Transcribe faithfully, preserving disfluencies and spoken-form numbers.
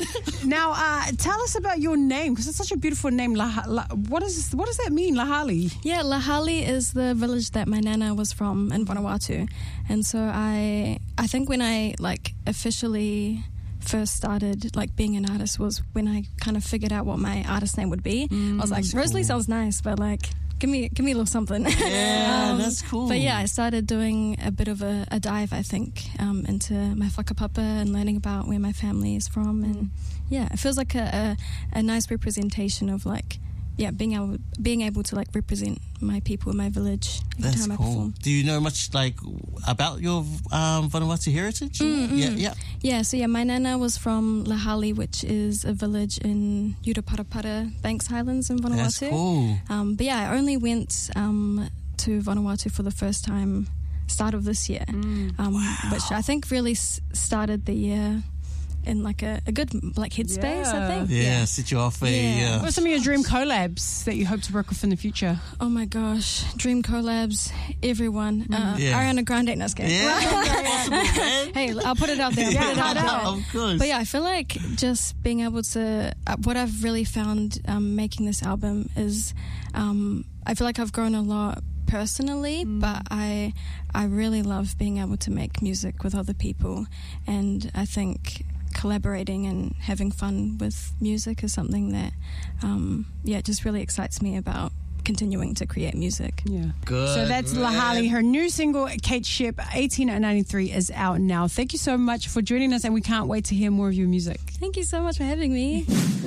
Now, uh, tell us about your name, because it's such a beautiful name. La, La, what, is, what does that mean, Lahali? Yeah, Lahali is the village that my nana was from in Vanuatu. And so I I think when I like officially first started like being an artist was when I kind of figured out what my artist name would be. Mm, I was like, Rosalie cool. sounds nice, but like give me give me a little something. Yeah, um, that's cool. But yeah, I started doing a bit of a, a dive, I think, um, into my whakapapa and learning about where my family is from. And yeah, it feels like a, a, a nice representation of like, yeah, being able being able to like represent my people in my village every That's time I cool. perform. Do you know much like about your um, Vanuatu heritage? Mm-hmm. Yeah, yeah. Yeah, so yeah, my nana was from Lahali, which is a village in Uraparapara, Banks Highlands in Vanuatu. That's cool. Um, but yeah, I only went um, to Vanuatu for the first time start of this year, Mm. um, Wow. which I think really s- started the year in like a, a good like headspace, Yeah. I think. Yeah, Yeah. sit you off a... Yeah. Uh, What are some of your dream collabs that you hope to work with in the future? Oh my gosh, dream collabs, everyone. Uh, Yeah. Ariana Grande, no, scared. yeah, possible, man. Hey, I'll put it out there. I'll Yeah, put it out hard there. out. Of course. But yeah, I feel like just being able to, uh, what I've really found um, making this album is, um, I feel like I've grown a lot personally, Mm. but I, I really love being able to make music with other people, and I think collaborating and having fun with music is something that, um, yeah, just really excites me about continuing to create music. Yeah. Good, So that's man. Lahali. Her new single, Kate Ship, eighteen ninety-three, is out now. Thank you so much for joining us, and we can't wait to hear more of your music. Thank you so much for having me.